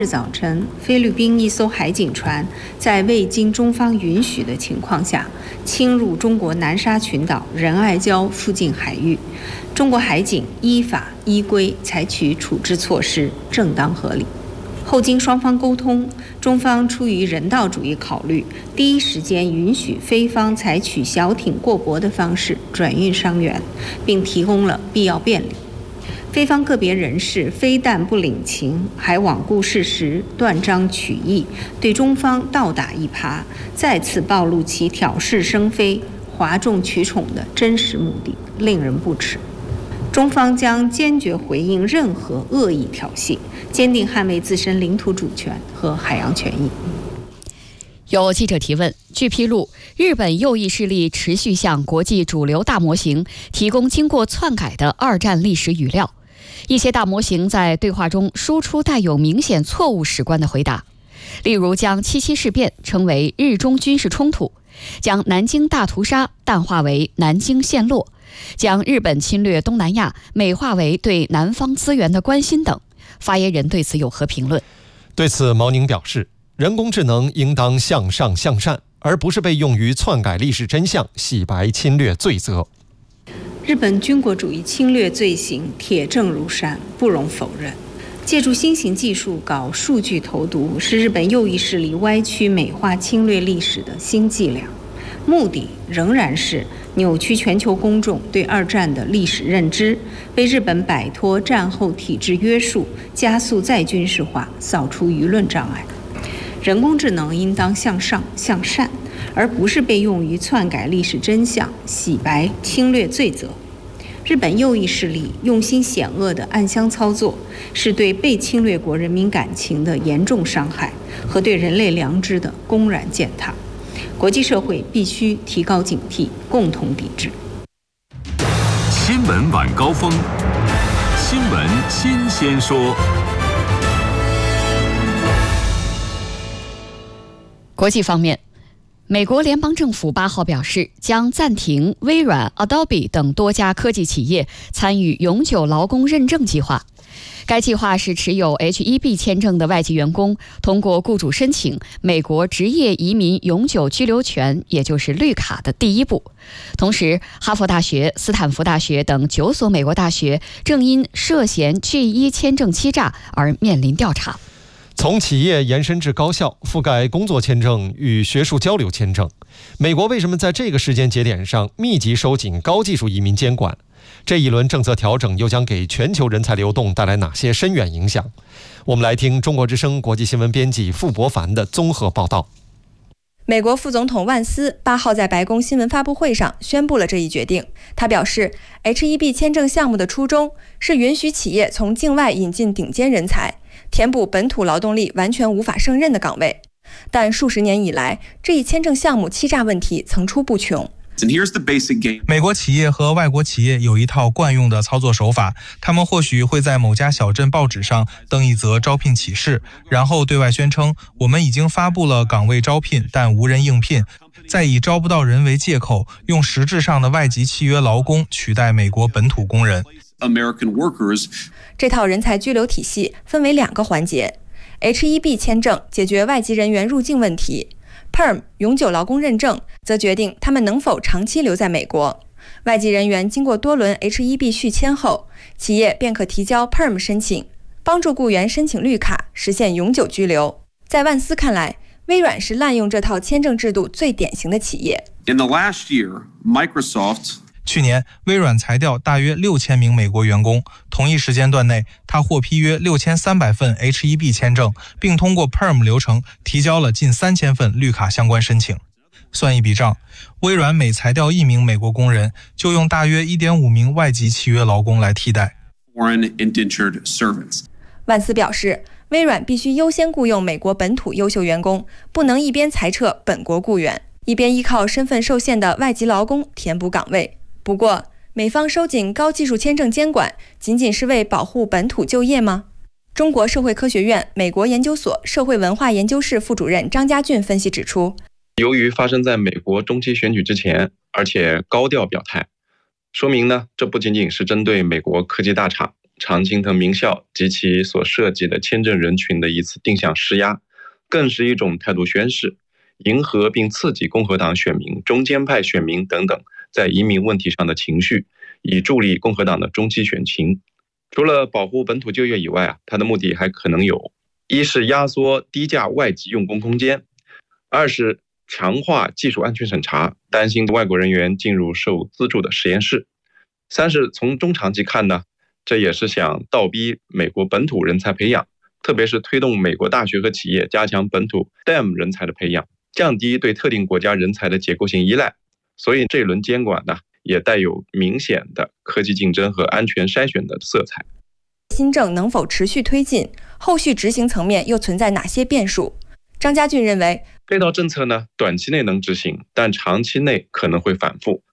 早晨，菲律宾一艘海警船在未经中方允许的情况下，侵入中国南沙群岛仁爱礁附近海域。中国海警依法依规采取处置措施，正当合理。后经双方沟通，中方出于人道主义考虑，第一时间允许菲方采取小艇过驳的方式转运伤员，并提供了必要便利。菲方个别人士非但不领情，还罔顾事实，断章取义，对中方倒打一耙，再次暴露其挑事生非、哗众取宠的真实目的，令人不齿。中方将坚决回应任何恶意挑衅，坚定捍卫自身领土主权和海洋权益。 有记者提问，据披露，日本右翼势力持续向国际主流大模型提供经过篡改的二战历史语料。一些大模型在对话中输出带有明显错误史观的回答，例如将7·7事变称为日中军事冲突，将南京大屠杀淡化为南京陷落，将日本侵略东南亚美化为对南方资源的关心等。发言人对此有何评论？ 对此，毛宁表示，人工智能应当向上向善，而不是被用于篡改历史真相、洗白侵略罪责。 日本军国主义侵略罪行铁证如山，不容否认。借助新型技术搞数据投毒，是日本右翼势力歪曲美化侵略历史的新伎俩，目的仍然是扭曲全球公众对二战的历史认知，为日本摆脱战后体制约束、加速再军事化扫除舆论障碍。人工智能应当向上向善，而不是被用于篡改历史真相、洗白侵略罪责。日本右翼势力用心险恶的暗箱操作，是对被侵略国人民感情的严重伤害和对人类良知的公然践踏。国际社会必须提高警惕，共同抵制。 新闻晚高峰，新闻新鲜说。 国际方面，美国联邦政府8号表示，将暂停微软、Adobe 等多家科技企业参与永久劳工认证计划。该计划是持有 H-1B 签证的外籍员工通过雇主申请美国职业移民永久居留权，也就是绿卡的第一步。同时，哈佛大学、斯坦福大学等9所美国大学正因涉嫌 G1 签证欺诈而面临调查。 从企业延伸至高校，覆盖工作签证与学术交流签证，美国为什么在这个时间节点上密集收紧高技术移民监管？这一轮政策调整又将给全球人才流动带来哪些深远影响？我们来听中国之声国际新闻编辑傅博凡的综合报道。 美国副总统万斯8号在白宫新闻发布会上宣布了这一决定。他表示 ，H-1B 签证项目的初衷是允许企业从境外引进顶尖人才，填补本土劳动力完全无法胜任的岗位。但数十年以来，这一签证项目欺诈问题层出不穷。 美国企业和外国企业有一套惯用的操作手法，他们或许会在某家小镇报纸上登一则招聘启事，然后对外宣称我们已经发布了岗位招聘，但无人应聘，再以招不到人为借口，用实质上的外籍契约劳工取代美国本土工人。 这套人才居留体系分为2个环节。H-1B 签证解决外籍人员入境问题，PERM 永久劳工认证则决定他们能否长期留在美国。外籍人员经过多轮 H-1B 续签后，企业便可提交 PERM 申请，帮助雇员申请绿卡，实现永久居留。在万斯看来，微软是滥用这套签证制度最典型的企业。 去年，微软裁掉大约6000名美国员工，同一时间段内，他获批约6300份 H-1B 签证，并通过 PERM 流程提交了近3000份绿卡相关申请。算一笔账，微软每裁掉1名美国工人，就用大约 1.5 名外籍契约劳工来替代。 万斯表示，微软必须优先雇佣美国本土优秀员工，不能一边裁撤本国雇员，一边依靠身份受限的外籍劳工填补岗位。不过，美方收紧高技术签证监管，仅仅是为保护本土就业吗？中国社会科学院美国研究所社会文化研究室副主任张家俊分析指出， 由于发生在美国中期选举之前，而且高调表态，说明呢，这不仅仅是针对美国科技大厂， 常青藤名校及其所涉及的签证人群的一次定向施压，更是一种态度宣示，迎合并刺激共和党选民、中间派选民等等在移民问题上的情绪，以助力共和党的中期选情。除了保护本土就业以外它的目的还可能有：一是压缩低价外籍用工空间，二是强化技术安全审查，担心外国人员进入受资助的实验室；三是从中长期看呢，这也是想倒逼美国本土人才培养，特别是推动美国大学和企业加强本土 STEM 人才的培养，降低对特定国家人才的结构性依赖。所以这一轮监管呢，也带有明显的科技竞争和安全筛选的色彩。 新政能否持续推进，后续执行层面又存在哪些变数？张家俊认为， 这套政策呢，短期内能执行，但长期内可能会反复。